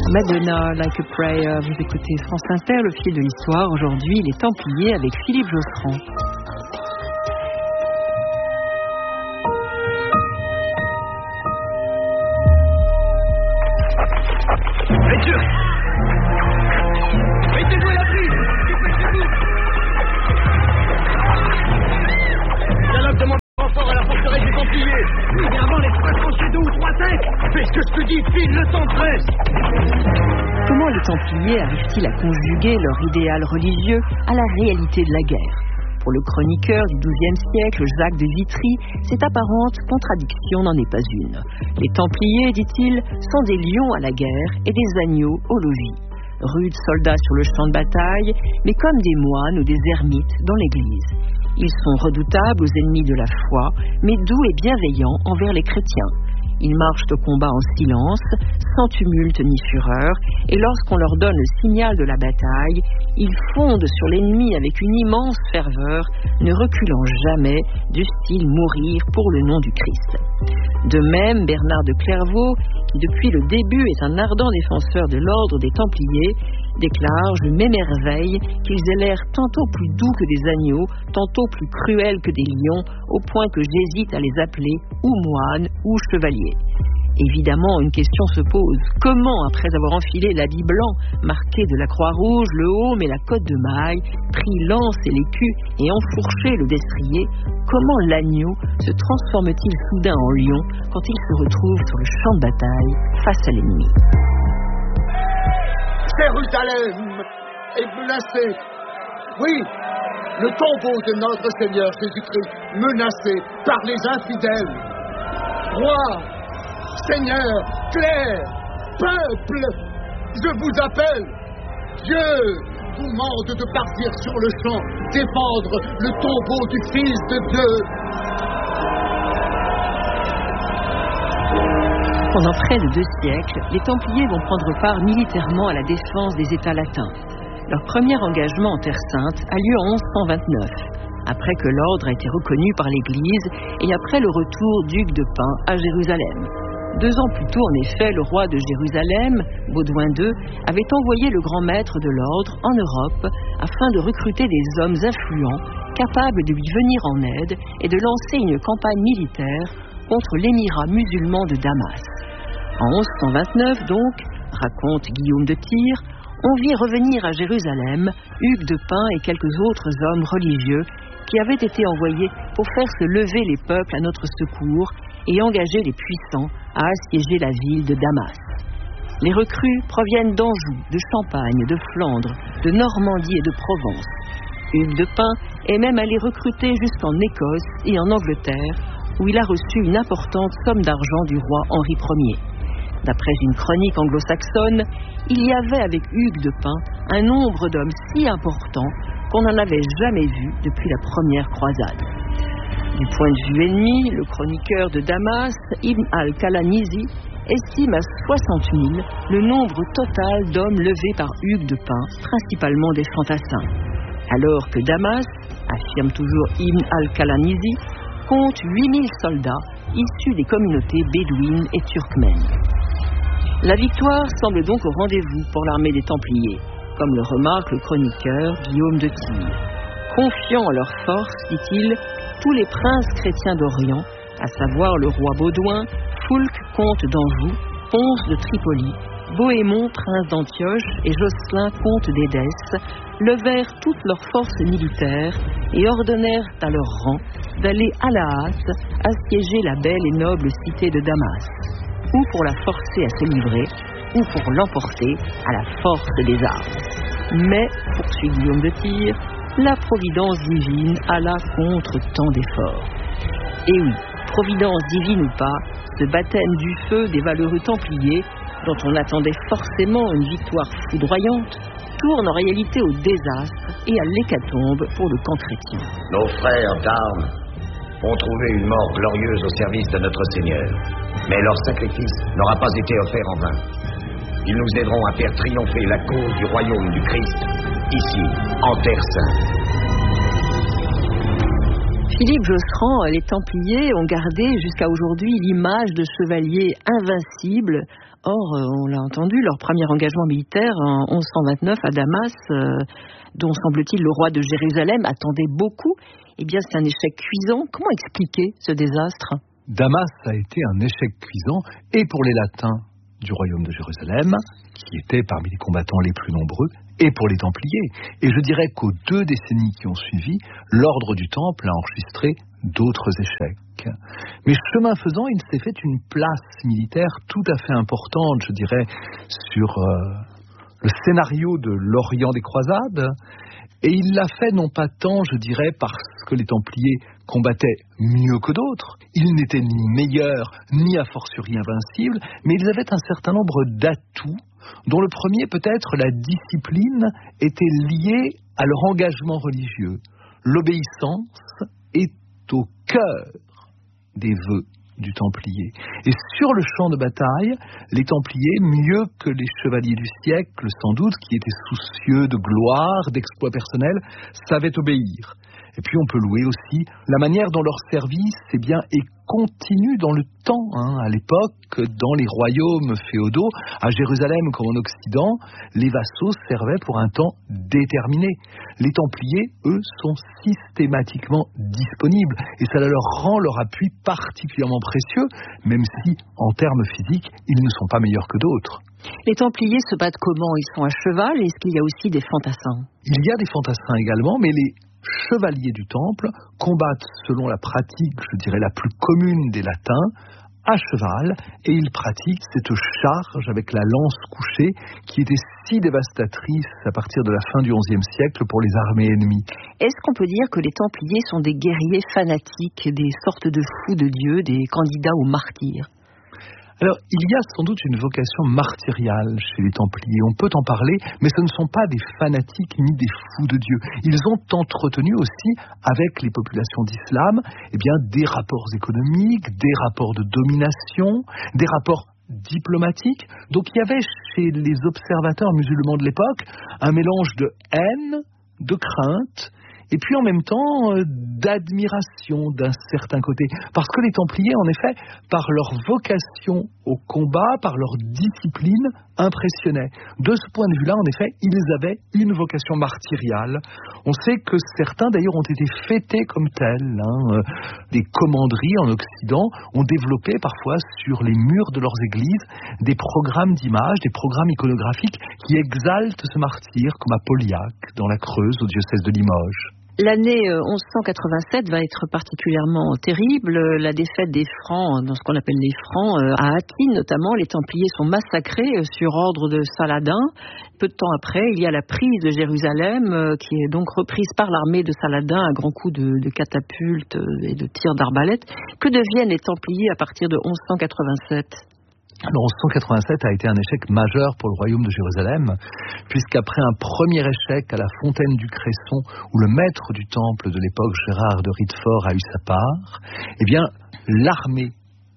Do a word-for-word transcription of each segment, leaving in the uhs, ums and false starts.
Madonna, Like a Prayer. Vous écoutez France Inter, le fil de l'histoire. Aujourd'hui, les Templiers avec Philippe Josserand. Messieurs, mettez-vous la prise. Dialogue demande renfort à la forteresse des Templiers. Oui, mais avant les trois tranchées deux ou trois têtes. Fais ce que je te dis, file, le temps presse. Comment les Templiers arrivent-ils à conjuguer leur idéal religieux à la réalité de la guerre? Pour le chroniqueur du douzième siècle, Jacques de Vitry, cette apparente contradiction n'en est pas une. Les Templiers, dit-il, sont des lions à la guerre et des agneaux au logis. Rudes soldats sur le champ de bataille, mais comme des moines ou des ermites dans l'église. Ils sont redoutables aux ennemis de la foi, mais doux et bienveillants envers les chrétiens. Ils marchent au combat en silence, sans tumulte ni fureur, et lorsqu'on leur donne le signal de la bataille, ils fondent sur l'ennemi avec une immense ferveur, ne reculant jamais, du style mourir pour le nom du Christ. De même, Bernard de Clairvaux, qui depuis le début est un ardent défenseur de l'ordre des Templiers, déclare « Je m'émerveille qu'ils aient l'air tantôt plus doux que des agneaux, tantôt plus cruels que des lions, au point que j'hésite à les appeler ou moines ou chevaliers. » Évidemment, une question se pose. Comment, après avoir enfilé l'habit blanc, marqué de la croix rouge, le aume et la cotte de maille, pris l'anse et l'écu et enfourché le destrier, comment l'agneau se transforme-t-il soudain en lion quand il se retrouve sur le champ de bataille face à l'ennemi? Jérusalem est menacée. Oui, le tombeau de notre Seigneur Jésus-Christ menacé par les infidèles. Roi, Seigneur, clerc, peuple, je vous appelle. Dieu vous demande de partir sur le champ, défendre le tombeau du Fils de Dieu. Pendant près de deux siècles, les Templiers vont prendre part militairement à la défense des États latins. Leur premier engagement en Terre Sainte a lieu en onze cent vingt-neuf, après que l'ordre a été reconnu par l'Église et après le retour d'Hugues de Pint à Jérusalem. Deux ans plus tôt, en effet, le roi de Jérusalem, Baudouin deux, avait envoyé le grand maître de l'ordre en Europe afin de recruter des hommes influents, capables de lui venir en aide et de lancer une campagne militaire contre l'émirat musulman de Damas. En onze cent vingt-neuf, donc, raconte Guillaume de Tyr, on vit revenir à Jérusalem Hugues de Pint et quelques autres hommes religieux qui avaient été envoyés pour faire se lever les peuples à notre secours et engager les puissants à assiéger la ville de Damas. Les recrues proviennent d'Anjou, de Champagne, de Flandre, de Normandie et de Provence. Hugues de Pint est même allé recruter jusqu'en Écosse et en Angleterre, où il a reçu une importante somme d'argent du roi Henri Ier. D'après une chronique anglo-saxonne, il y avait avec Hugues de Pint un nombre d'hommes si important qu'on n'en avait jamais vu depuis la première croisade. Du point de vue ennemi, le chroniqueur de Damas, Ibn al-Kalanizi, estime à soixante mille le nombre total d'hommes levés par Hugues de Pint, principalement des fantassins. Alors que Damas, affirme toujours Ibn al-Kalanizi, compte huit mille soldats issus des communautés bédouines et turkmènes. La victoire semble donc au rendez-vous pour l'armée des Templiers, comme le remarque le chroniqueur Guillaume de Tyr. Confiant en leur force, dit-il, tous les princes chrétiens d'Orient, à savoir le roi Baudouin, Foulques, comte d'Anjou, Ponce de Tripoli, Bohémond, prince d'Antioche, et Jocelyn, comte d'Édesse, levèrent toutes leurs forces militaires et ordonnèrent à leur rang d'aller à la hâte assiéger la belle et noble cité de Damas, ou pour la forcer à se livrer, ou pour l'emporter à la force des armes. Mais, poursuit Guillaume de Tyr, la providence divine alla contre tant d'efforts. Et oui, providence divine ou pas, ce baptême du feu des valeureux Templiers, dont on attendait forcément une victoire foudroyante, tourne en réalité au désastre et à l'hécatombe pour le camp chrétien. Nos frères d'armes ont trouvé une mort glorieuse au service de notre Seigneur, mais leur sacrifice n'aura pas été offert en vain. Ils nous aideront à faire triompher la cause du royaume du Christ, ici, en Terre Sainte. Philippe Josserand, les Templiers ont gardé jusqu'à aujourd'hui l'image de chevaliers invincibles, Or, on l'a entendu, leur premier engagement militaire en onze cent vingt-neuf à Damas, euh, dont semble-t-il le roi de Jérusalem attendait beaucoup, eh bien c'est un échec cuisant. Comment expliquer ce désastre ? Damas a été un échec cuisant et pour les Latins du royaume de Jérusalem, qui étaient parmi les combattants les plus nombreux, et pour les Templiers. Et je dirais qu'aux deux décennies qui ont suivi, l'ordre du Temple a enregistré d'autres échecs. Mais chemin faisant, il s'est fait une place militaire tout à fait importante, je dirais, sur euh, le scénario de l'Orient des croisades. Et il l'a fait non pas tant, je dirais, parce que les Templiers combattaient mieux que d'autres. Ils n'étaient ni meilleurs, ni a fortiori invincibles, mais ils avaient un certain nombre d'atouts, dont le premier, peut-être, la discipline, était liée à leur engagement religieux. L'obéissance est au cœur des vœux du Templier. Et sur le champ de bataille, les Templiers, mieux que les chevaliers du siècle, sans doute, qui étaient soucieux de gloire, d'exploits personnels, savaient obéir. Et puis on peut louer aussi la manière dont leur service eh bien, est continu dans le temps. Hein. À l'époque, dans les royaumes féodaux, à Jérusalem comme en Occident, les vassaux servaient pour un temps déterminé. Les Templiers, eux, sont systématiquement disponibles et ça leur rend leur appui particulièrement précieux, même si, en termes physiques, ils ne sont pas meilleurs que d'autres. Les Templiers se battent comment ? Ils sont à cheval. Est-ce qu'il y a aussi des fantassins ? Il y a des fantassins également, mais les chevaliers du Temple combattent selon la pratique, je dirais, la plus commune des Latins, à cheval, et ils pratiquent cette charge avec la lance couchée qui était si dévastatrice à partir de la fin du onzième siècle pour les armées ennemies. Est-ce qu'on peut dire que les Templiers sont des guerriers fanatiques, des sortes de fous de Dieu, des candidats aux martyrs ? Alors, il y a sans doute une vocation martyriale chez les Templiers, on peut en parler, mais ce ne sont pas des fanatiques ni des fous de Dieu. Ils ont entretenu aussi, avec les populations d'islam, eh bien, des rapports économiques, des rapports de domination, des rapports diplomatiques. Donc, il y avait chez les observateurs musulmans de l'époque un mélange de haine, de crainte, et puis en même temps euh, d'admiration d'un certain côté. Parce que les Templiers, en effet, par leur vocation au combat, par leur discipline, impressionnaient. De ce point de vue-là, en effet, ils avaient une vocation martyriale. On sait que certains, d'ailleurs, ont été fêtés comme tels. Hein. Les commanderies en Occident ont développé parfois sur les murs de leurs églises des programmes d'images, des programmes iconographiques qui exaltent ce martyr, comme à Pauliac, dans la Creuse, au diocèse de Limoges. L'année onze cent quatre-vingt-sept va être particulièrement terrible. La défaite des Francs, dans ce qu'on appelle les Francs, à Hattin notamment, les Templiers sont massacrés sur ordre de Saladin. Peu de temps après, il y a la prise de Jérusalem, qui est donc reprise par l'armée de Saladin à grands coups de, de catapultes et de tirs d'arbalète. Que deviennent les Templiers à partir de onze cent quatre-vingt-sept ? Alors, onze cent quatre-vingt-sept a été un échec majeur pour le royaume de Jérusalem, puisqu'après un premier échec à la fontaine du Cresson, où le maître du temple de l'époque, Gérard de Ritefort, a eu sa part, eh bien, l'armée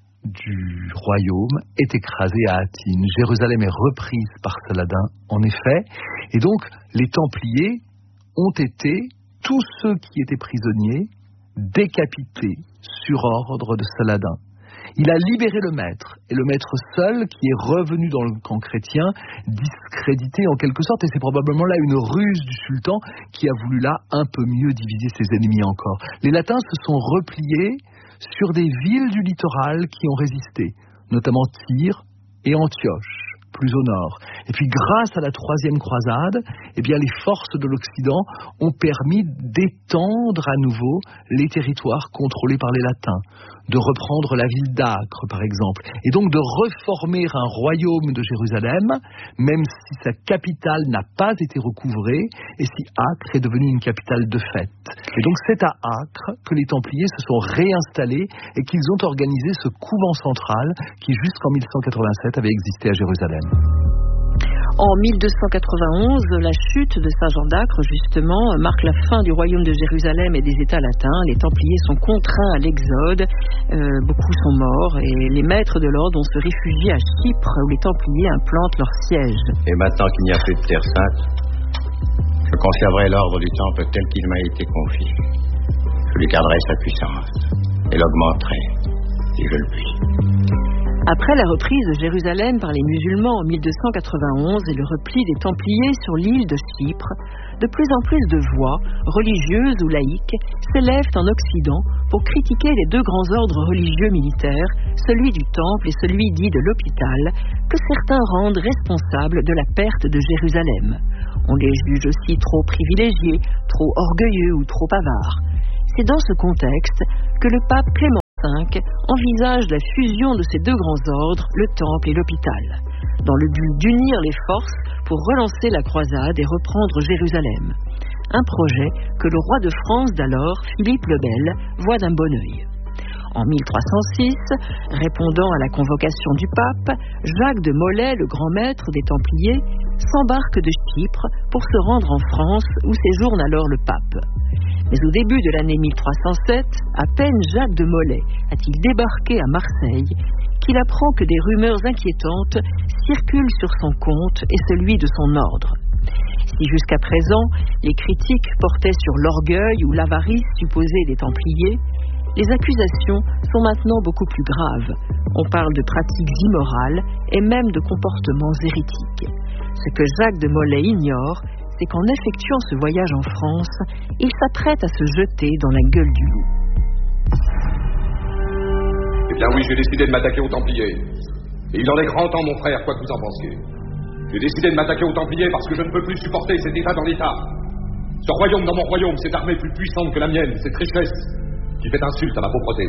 du royaume est écrasée à Hattin. Jérusalem est reprise par Saladin, en effet, et donc les Templiers ont été, tous ceux qui étaient prisonniers, décapités sur ordre de Saladin. Il a libéré le maître, et le maître seul, qui est revenu dans le camp chrétien, discrédité en quelque sorte, et c'est probablement là une ruse du sultan qui a voulu là un peu mieux diviser ses ennemis encore. Les Latins se sont repliés sur des villes du littoral qui ont résisté, notamment Tyr et Antioche, plus au nord. Et puis grâce à la troisième croisade, eh bien, les forces de l'Occident ont permis d'étendre à nouveau les territoires contrôlés par les Latins, de reprendre la ville d'Acre, par exemple, et donc de reformer un royaume de Jérusalem, même si sa capitale n'a pas été recouvrée, et si Acre est devenue une capitale de fait. Et donc c'est à Acre que les Templiers se sont réinstallés et qu'ils ont organisé ce couvent central qui, jusqu'en mille cent quatre-vingt-sept, avait existé à Jérusalem. En mille deux cent quatre-vingt-onze, la chute de Saint-Jean d'Acre, justement, marque la fin du royaume de Jérusalem et des États latins. Les Templiers sont contraints à l'exode, euh, beaucoup sont morts, et les maîtres de l'ordre vont se réfugier à Chypre, où les Templiers implantent leur siège. Et maintenant qu'il n'y a plus de terre sainte, je conserverai l'ordre du temple tel qu'il m'a été confié. Je lui garderai sa puissance, et l'augmenterai, si je le puis. Après la reprise de Jérusalem par les musulmans en mille deux cent quatre-vingt-onze et le repli des Templiers sur l'île de Chypre, de plus en plus de voix, religieuses ou laïques, s'élèvent en Occident pour critiquer les deux grands ordres religieux militaires, celui du Temple et celui dit de l'Hôpital, que certains rendent responsables de la perte de Jérusalem. On les juge aussi trop privilégiés, trop orgueilleux ou trop avares. C'est dans ce contexte que le pape Clément cinq envisage la fusion de ces deux grands ordres, le Temple et l'Hôpital, dans le but d'unir les forces pour relancer la croisade et reprendre Jérusalem. Un projet que le roi de France d'alors, Philippe le Bel, voit d'un bon œil. En mille trois cent six, répondant à la convocation du pape, Jacques de Molay, le grand maître des Templiers, s'embarque de Chypre pour se rendre en France où séjourne alors le pape. Mais au début de l'année mille trois cent sept, à peine Jacques de Molay a-t-il débarqué à Marseille qu'il apprend que des rumeurs inquiétantes circulent sur son compte et celui de son ordre. Si jusqu'à présent, les critiques portaient sur l'orgueil ou l'avarice supposée des Templiers, les accusations sont maintenant beaucoup plus graves. On parle de pratiques immorales et même de comportements hérétiques. Ce que Jacques de Molay ignore, c'est qu'en effectuant ce voyage en France, il s'apprête à se jeter dans la gueule du loup. Eh bien oui, j'ai décidé de m'attaquer aux Templiers. Et il en est grand temps, mon frère, quoi que vous en pensiez. J'ai décidé de m'attaquer aux Templiers parce que je ne peux plus supporter cet état dans l'état. Ce royaume dans mon royaume, cette armée plus puissante que la mienne, cette richesse qui fait insulte à ma pauvreté.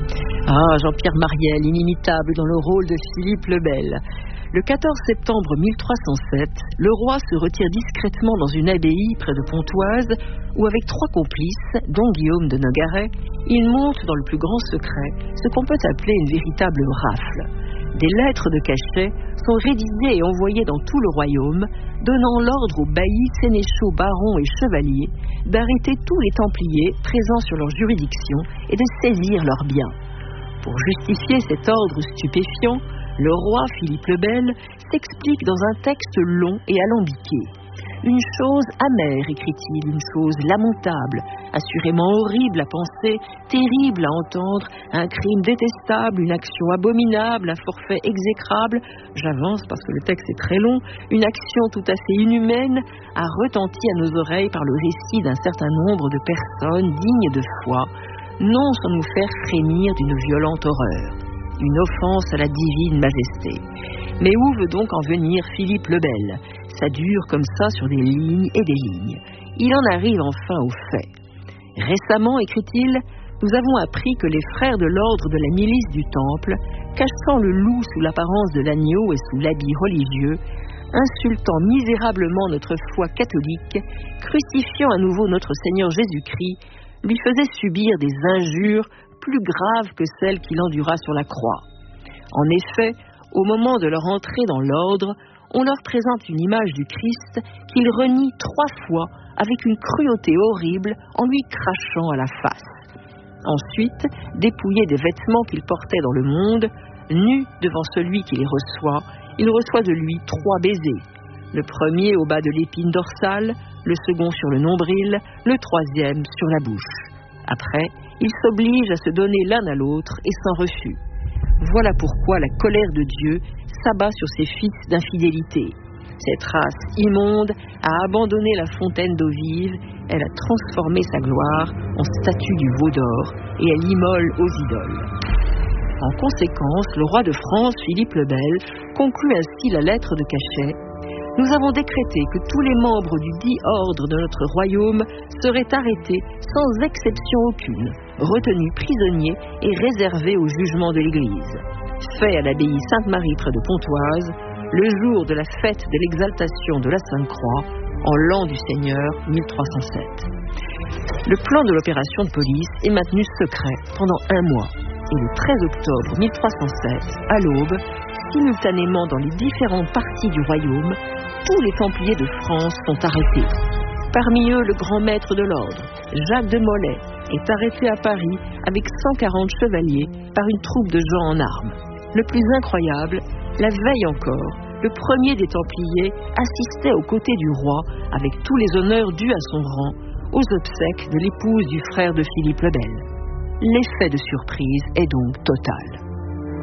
Ah, Jean-Pierre Mariel, inimitable dans le rôle de Philippe le Bel. Le quatorze septembre mille trois cent sept, le roi se retire discrètement dans une abbaye près de Pontoise où, avec trois complices, dont Guillaume de Nogaret, il monte dans le plus grand secret ce qu'on peut appeler une véritable rafle. Des lettres de cachet sont rédigées et envoyées dans tout le royaume, donnant l'ordre aux baillis, sénéchaux, barons et chevaliers d'arrêter tous les Templiers présents sur leur juridiction et de saisir leurs biens. Pour justifier cet ordre stupéfiant, le roi Philippe le Bel s'explique dans un texte long et alambiqué. Une chose amère, écrit-il, une chose lamentable, assurément horrible à penser, terrible à entendre, un crime détestable, une action abominable, un forfait exécrable, j'avance parce que le texte est très long, une action tout à fait inhumaine, a retenti à nos oreilles par le récit d'un certain nombre de personnes dignes de foi, non sans nous faire frémir d'une violente horreur. Une offense à la divine majesté. Mais où veut donc en venir Philippe le Bel? Ça dure comme ça sur des lignes et des lignes. Il en arrive enfin au fait. Récemment, écrit-il, nous avons appris que les frères de l'ordre de la milice du Temple, cachant le loup sous l'apparence de l'agneau et sous l'habit religieux, insultant misérablement notre foi catholique, crucifiant à nouveau notre Seigneur Jésus-Christ, lui faisaient subir des injures plus graves que celles qu'il endura sur la croix. En effet, au moment de leur entrée dans l'ordre, on leur présente une image du Christ qu'ils renient trois fois avec une cruauté horrible en lui crachant à la face. Ensuite, dépouillés des vêtements qu'ils portaient dans le monde, nus devant celui qui les reçoit, il reçoit de lui trois baisers. Le premier au bas de l'épine dorsale, le second sur le nombril, le troisième sur la bouche. Après, ils s'obligent à se donner l'un à l'autre et sans refus. Voilà pourquoi la colère de Dieu s'abat sur ses fils d'infidélité. Cette race immonde a abandonné la fontaine d'eau vive, elle a transformé sa gloire en statue du veau d'or et elle immole aux idoles. En conséquence, le roi de France, Philippe le Bel, conclut ainsi la lettre de cachet. Nous avons décrété que tous les membres du dit ordre de notre royaume seraient arrêtés sans exception aucune, retenus prisonniers et réservés au jugement de l'Église. Fait à l'abbaye Sainte-Marie près de Pontoise, le jour de la fête de l'exaltation de la Sainte-Croix, en l'an du Seigneur mille trois cent sept. Le plan de l'opération de police est maintenu secret pendant un mois, et le treize octobre mille trois cent sept, à l'aube, simultanément dans les différentes parties du royaume, tous les Templiers de France sont arrêtés. Parmi eux, le grand maître de l'ordre, Jacques de Molay, est arrêté à Paris avec cent quarante chevaliers par une troupe de gens en armes. Le plus incroyable, la veille encore, le premier des Templiers assistait aux côtés du roi, avec tous les honneurs dus à son rang, aux obsèques de l'épouse du frère de Philippe le Bel. L'effet de surprise est donc total.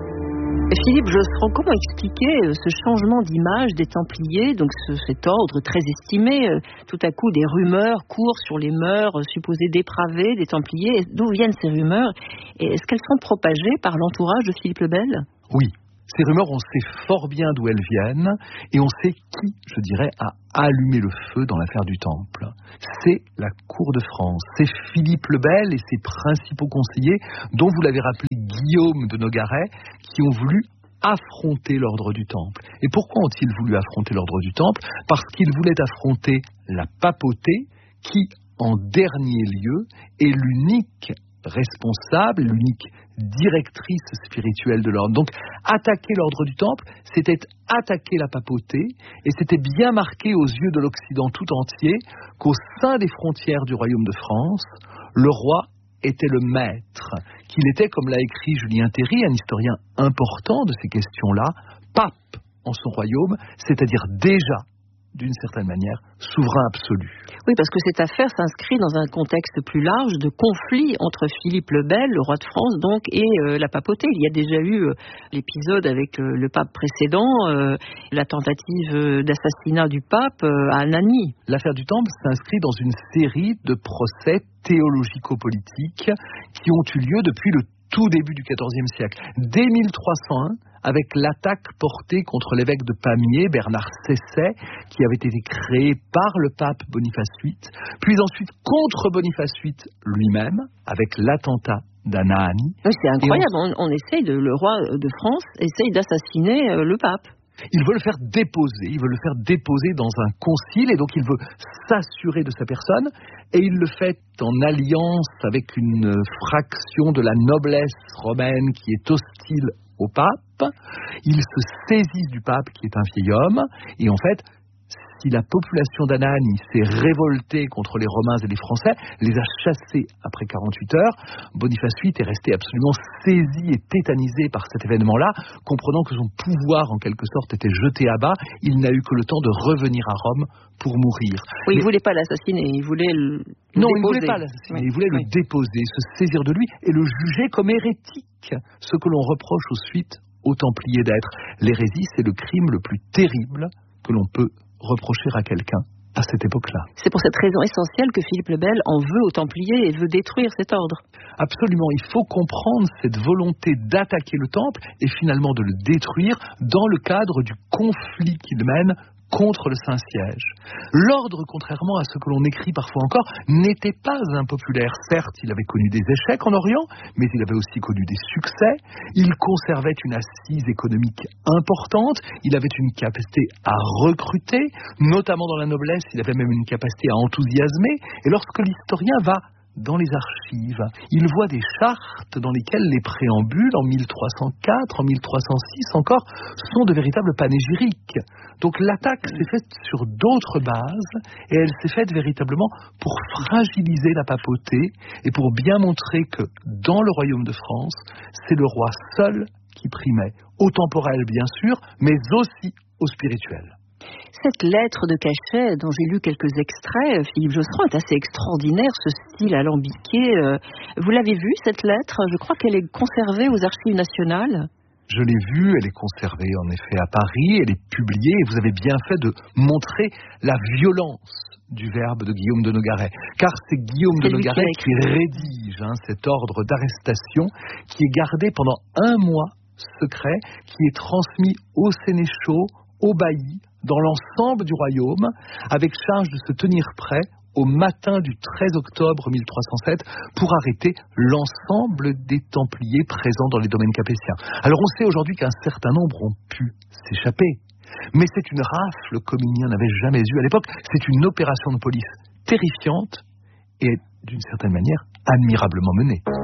Philippe Josserand, comment expliquer ce changement d'image des Templiers, donc ce, cet ordre très estimé, tout à coup des rumeurs courent sur les mœurs supposées dépravées des Templiers. D'où viennent ces rumeurs et est-ce qu'elles sont propagées par l'entourage de Philippe le Bel ? Oui. Ces rumeurs, on sait fort bien d'où elles viennent et on sait qui, je dirais, a allumé le feu dans l'affaire du Temple. C'est la cour de France, c'est Philippe le Bel et ses principaux conseillers, dont vous l'avez rappelé Guillaume de Nogaret, qui ont voulu affronter l'ordre du Temple. Et pourquoi ont-ils voulu affronter l'ordre du Temple ? Parce qu'ils voulaient affronter la papauté qui, en dernier lieu, est l'unique responsable, l'unique directrice spirituelle de l'ordre. Donc, attaquer l'ordre du Temple, c'était attaquer la papauté, et c'était bien marqué aux yeux de l'Occident tout entier qu'au sein des frontières du royaume de France, le roi était le maître, qu'il était, comme l'a écrit Julien Théry, un historien important de ces questions-là, pape en son royaume, c'est-à-dire déjà, d'une certaine manière, souverain absolu. Oui, parce que cette affaire s'inscrit dans un contexte plus large de conflit entre Philippe le Bel, le roi de France, donc, et euh, la papauté. Il y a déjà eu euh, l'épisode avec euh, le pape précédent, euh, la tentative euh, d'assassinat du pape euh, à Anagni. L'affaire du Temple s'inscrit dans une série de procès théologico-politiques qui ont eu lieu depuis le tout début du quatorzième siècle. Dès mille trois cent un, avec l'attaque portée contre l'évêque de Pamiers, Bernard Cesset, qui avait été créé par le pape Boniface huit, puis ensuite contre Boniface huit lui-même, avec l'attentat d'Anagni. Oui, c'est incroyable, on... On, on essaye de, le roi de France essaye d'assassiner euh, le pape. Il veut le faire déposer, il veut le faire déposer dans un concile, et donc il veut s'assurer de sa personne, et il le fait en alliance avec une fraction de la noblesse romaine qui est hostile au pape. Il se saisit du pape qui est un vieil homme, et en fait, si la population d'Anagni s'est révoltée contre les Romains et les Français, les a chassés après quarante-huit heures, Boniface huit est resté absolument saisi et tétanisé par cet événement-là, comprenant que son pouvoir en quelque sorte était jeté à bas. Il n'a eu que le temps de revenir à Rome pour mourir. Oui, Mais... il ne voulait pas l'assassiner, il voulait le, le non, déposer. il ne voulait pas l'assassiner, oui. il voulait oui. le déposer, se saisir de lui et le juger comme hérétique, ce que l'on reproche ensuite aux Templiers d'être. L'hérésie, c'est le crime le plus terrible que l'on peut reprocher à quelqu'un à cette époque-là. C'est pour cette raison essentielle que Philippe le Bel en veut aux Templiers et veut détruire cet ordre. Absolument, il faut comprendre cette volonté d'attaquer le Temple et finalement de le détruire dans le cadre du conflit qu'il mène contre le Saint-Siège. L'ordre, contrairement à ce que l'on écrit parfois encore, n'était pas impopulaire. Certes, il avait connu des échecs en Orient, mais il avait aussi connu des succès. Il conservait une assise économique importante. Il avait une capacité à recruter, notamment dans la noblesse. Il avait même une capacité à enthousiasmer. Et lorsque l'historien va dans les archives, il voit des chartes dans lesquelles les préambules, en mille trois cent quatre, en mille trois cent six encore, sont de véritables panégyriques. Donc l'attaque s'est faite sur d'autres bases, et elle s'est faite véritablement pour fragiliser la papauté, et pour bien montrer que, dans le royaume de France, c'est le roi seul qui primait, au temporel bien sûr, mais aussi au spirituel. Cette lettre de cachet dont j'ai lu quelques extraits, Philippe Josserand, est assez extraordinaire, ce style alambiqué. Vous l'avez vue, cette lettre ? Je crois qu'elle est conservée aux Archives nationales. Je l'ai vue, elle est conservée en effet à Paris, elle est publiée, et vous avez bien fait de montrer la violence du verbe de Guillaume de Nogaret. Car c'est Guillaume c'est de Nogaret qui, qui rédige hein, cet ordre d'arrestation qui est gardé pendant un mois secret, qui est transmis aux sénéchaux, aux baillis, dans l'ensemble du royaume, avec charge de se tenir prêt au matin du treize octobre mille trois cent sept pour arrêter l'ensemble des Templiers présents dans les domaines capétiens. Alors on sait aujourd'hui qu'un certain nombre ont pu s'échapper, mais c'est une rafle comme il n'y en avait jamais eu à l'époque. C'est une opération de police terrifiante et d'une certaine manière admirablement menée.